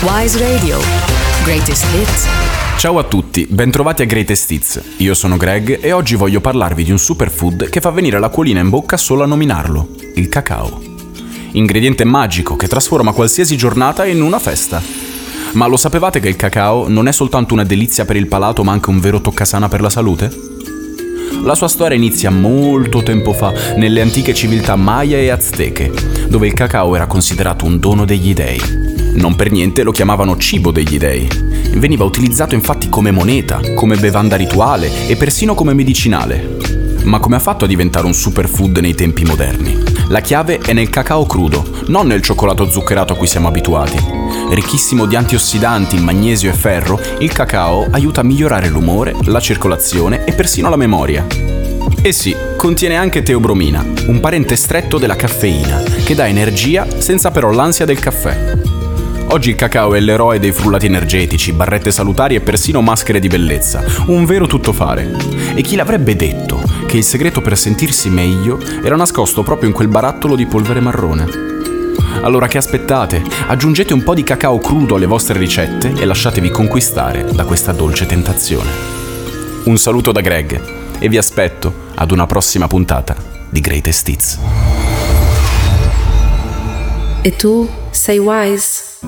Wise Radio. Greatest Hits. Ciao a tutti, bentrovati a Greatest Hits. Io sono Greg e oggi voglio parlarvi di un superfood che fa venire l'acquolina in bocca solo a nominarlo: il cacao. Ingrediente magico che trasforma qualsiasi giornata in una festa. Ma lo sapevate che il cacao non è soltanto una delizia per il palato, ma anche un vero toccasana per la salute? La sua storia inizia molto tempo fa, nelle antiche civiltà Maya e Azteche, dove il cacao era considerato un dono degli dei. Non per niente lo chiamavano cibo degli dei. Veniva utilizzato infatti come moneta, come bevanda rituale e persino come medicinale. Ma come ha fatto a diventare un superfood nei tempi moderni? La chiave è nel cacao crudo, non nel cioccolato zuccherato a cui siamo abituati. Ricchissimo di antiossidanti, magnesio e ferro, il cacao aiuta a migliorare l'umore, la circolazione e persino la memoria. E sì, contiene anche teobromina, un parente stretto della caffeina, che dà energia senza però l'ansia del caffè. Oggi il cacao è l'eroe dei frullati energetici, barrette salutari e persino maschere di bellezza, un vero tuttofare. E chi l'avrebbe detto che il segreto per sentirsi meglio era nascosto proprio in quel barattolo di polvere marrone? Allora che aspettate? Aggiungete un po' di cacao crudo alle vostre ricette e lasciatevi conquistare da questa dolce tentazione. Un saluto da Greg e vi aspetto ad una prossima puntata di Greatest Hits. E tu sei wise?